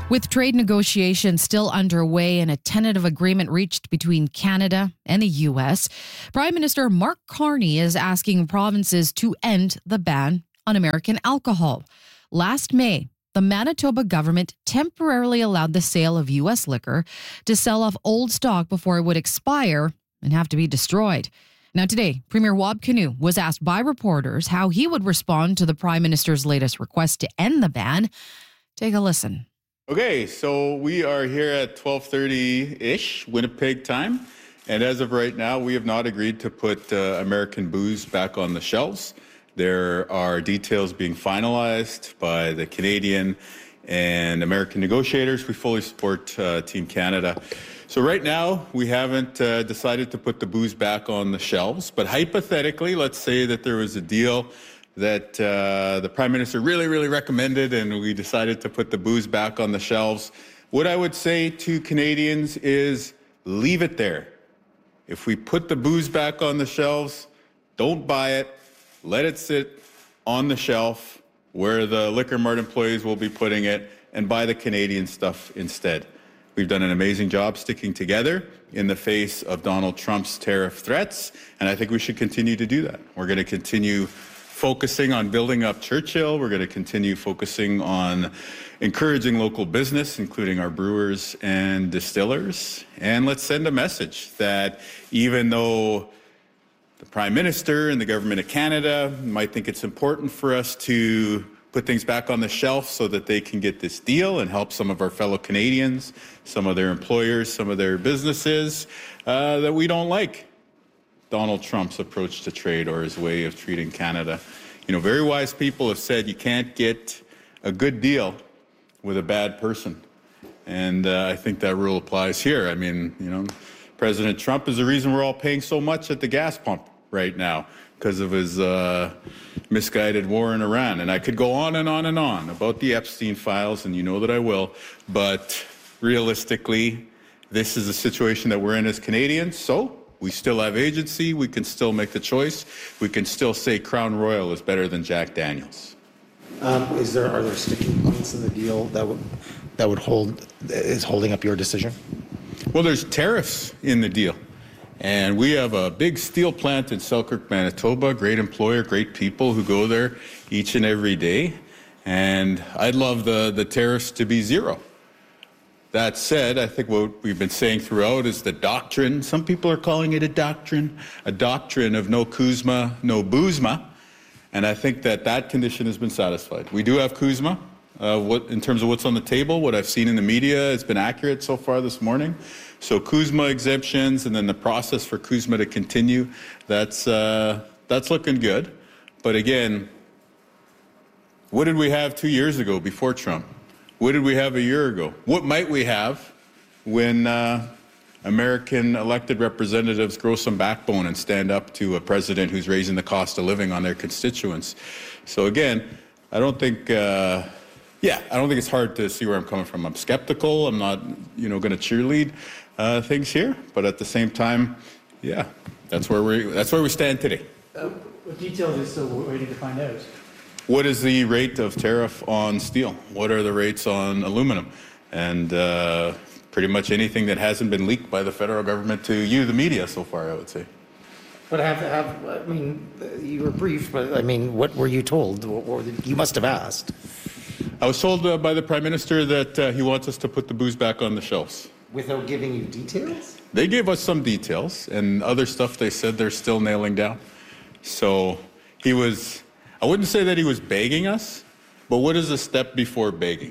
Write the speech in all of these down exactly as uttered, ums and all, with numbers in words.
With trade negotiations still underway and a tentative agreement reached between Canada and the U S, Prime Minister Mark Carney is asking provinces to end the ban on American alcohol. Last May, the Manitoba government temporarily allowed the sale of U S liquor to sell off old stock before it would expire and have to be destroyed. Now today, Premier Wab Kinew was asked by reporters how he would respond to the Prime Minister's latest request to end the ban. Take a listen. Okay, so we are here at twelve thirty-ish Winnipeg time, and as of right now, we have not agreed to put uh, American booze back on the shelves. There are details being finalized by the Canadian and American negotiators. We fully support uh, Team Canada. So right now, we haven't uh, decided to put the booze back on the shelves, but hypothetically, let's say that there was a deal that uh, the Prime Minister really, really recommended, and we decided to put the booze back on the shelves. What I would say to Canadians is leave it there. If we put the booze back on the shelves, don't buy it. Let it sit on the shelf where the Liquor Mart employees will be putting it, and buy the Canadian stuff instead. We've done an amazing job sticking together in the face of Donald Trump's tariff threats, and I think we should continue to do that. We're going to continue focusing on building up Churchill. We're going to continue focusing on encouraging local business, including our brewers and distillers. And let's send a message that even though the Prime Minister and the Government of Canada might think it's important for us to put things back on the shelf so that they can get this deal and help some of our fellow Canadians, some of their employers, some of their businesses, uh, that we don't like Donald Trump's approach to trade or his way of treating Canada. You know, very wise people have said you can't get a good deal with a bad person. And uh, I think that rule applies here. I mean, you know, President Trump is the reason we're all paying so much at the gas pump right now because of his uh, misguided war in Iran. And I could go on and on and on about the Epstein files, and you know that I will. But realistically, this is a situation that we're in as Canadians. So we still have agency. We can still make the choice. We can still say Crown Royal is better than Jack Daniels. Um, is there are there sticking points in the deal that would that would hold is holding up your decision? Well, there's tariffs in the deal, and we have a big steel plant in Selkirk, Manitoba. Great employer, great people who go there each and every day. And I'd love the the tariffs to be zero. That said, I think what we've been saying throughout is the doctrine. Some people are calling it a doctrine, a doctrine of no Kuzma, no boozma. And I think that that condition has been satisfied. We do have Kuzma. Uh, what, in terms of what's on the table, what I've seen in the media has been accurate so far this morning. So Kuzma exemptions and then the process for Kuzma to continue, that's, uh, that's looking good. But again, what did we have two years ago before Trump? What did we have a year ago? What might we have when uh, American elected representatives grow some backbone and stand up to a president who's raising the cost of living on their constituents? So again, I don't think, uh, yeah, I don't think it's hard to see where I'm coming from. I'm skeptical. I'm not, you know, going to cheerlead uh, things here, but at the same time, yeah, that's where we that's where we stand today. Uh, what details are still waiting to find out? What is the rate of tariff on steel? What are the rates on aluminum? And uh, pretty much anything that hasn't been leaked by the federal government to you, the media, so far, I would say. But have, have I mean, you were briefed, but I mean, what were you told? Or you must have asked. I was told uh, by the Prime Minister that uh, he wants us to put the booze back on the shelves. Without giving you details? They gave us some details, and other stuff they said they're still nailing down. So he was... I wouldn't say that he was begging us, but what is a step before begging?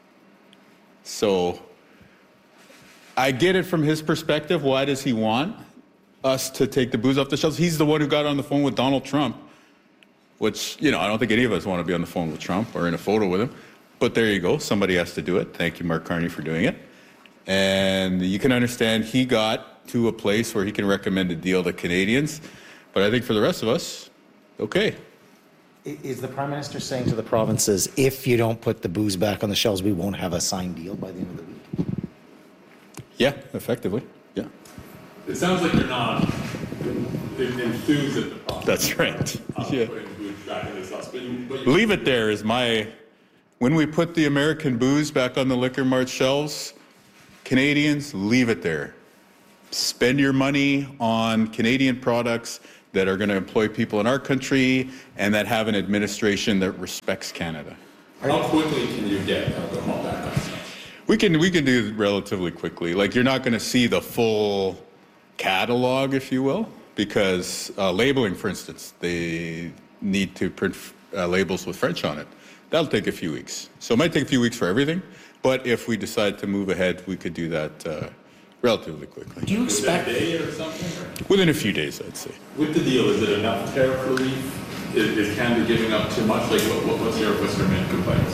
So I get it from his perspective. Why does he want us to take the booze off the shelves? He's the one who got on the phone with Donald Trump, which, you know, I don't think any of us want to be on the phone with Trump or in a photo with him. But there you go. Somebody has to do it. Thank you, Mark Carney, for doing it. And you can understand he got to a place where he can recommend a deal to Canadians. But I think for the rest of us, okay. Is the Prime Minister saying to the provinces, if you don't put the booze back on the shelves, we won't have a signed deal by the end of the week? Yeah, effectively, yeah. It sounds like you're not enthused at the process. That's right. Of Yeah. putting the booze back in the sauce, but you, but you Leave it there is my When we put the American booze back on the Liquor Mart shelves, Canadians, leave it there. Spend your money on Canadian products that are going to employ people in our country and that have an administration that respects Canada. How quickly can you get alcohol back on shelves? We can we can do it relatively quickly. Like, you're not going to see the full catalog, if you will, because uh, labeling, for instance, they need to print uh, labels with French on it. That'll take a few weeks. So it might take a few weeks for everything, but if we decide to move ahead, we could do that uh, relatively quickly. Do you expect... Within a day or something? Or? Within a few days, I'd say. With the deal, is it enough tariff relief? Is, is Canada giving up too much? Like, what, what, what's your, what's your main complaints?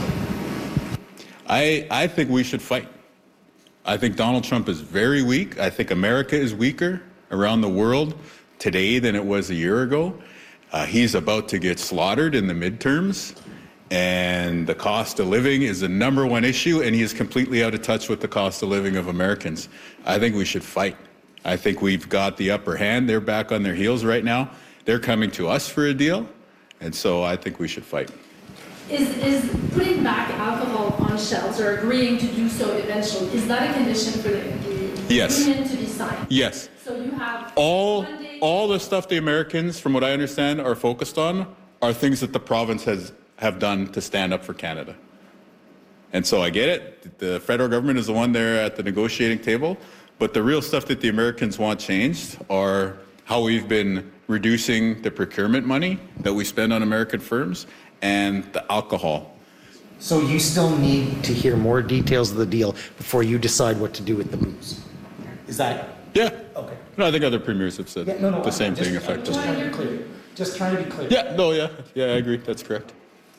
I, I think we should fight. I think Donald Trump is very weak. I think America is weaker around the world today than it was a year ago. Uh, he's about to get slaughtered in the midterms, and the cost of living is the number one issue, and he is completely out of touch with the cost of living of Americans. I think we should fight. I think we've got the upper hand. They're back on their heels right now. They're coming to us for a deal, and so I think we should fight. Is, is putting back alcohol on shelves or agreeing to do so eventually, is that a condition for the, the Yes. agreement to be signed? Yes. So you have All, one day- all the stuff the Americans, from what I understand, are focused on are things that the province has have done to stand up for Canada. And so I get it. The federal government is the one there at the negotiating table, but the real stuff that the Americans want changed are how we've been reducing the procurement money that we spend on American firms and the alcohol. So you still need to hear more details of the deal before you decide what to do with the booze? Is that... Yeah. Okay. No, I think other premiers have said Yeah, no, no, the same I'm just- thing I'm effectively. Just trying to be clear. Just trying to be clear. Yeah, no, yeah. Yeah, I agree. That's correct.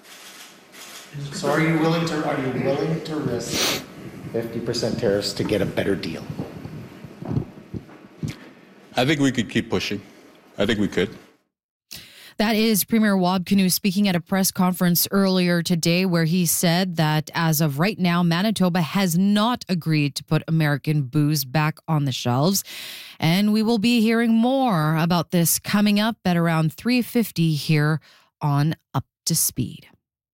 So are you willing to, are you willing to risk fifty percent tariffs to get a better deal? I think we could keep pushing. I think we could. That is Premier Wabkinew speaking at a press conference earlier today where he said that as of right now, Manitoba has not agreed to put American booze back on the shelves. And we will be hearing more about this coming up at around three fifty here on Up to Speed.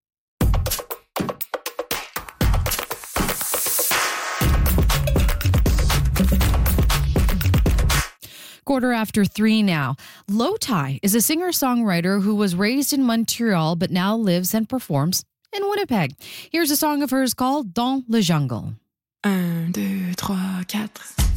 Quarter after three now. Lowtie is a singer-songwriter who was raised in Montreal but now lives and performs in Winnipeg. Here's a song of hers called Dans le Jungle. Un, deux, trois, quatre.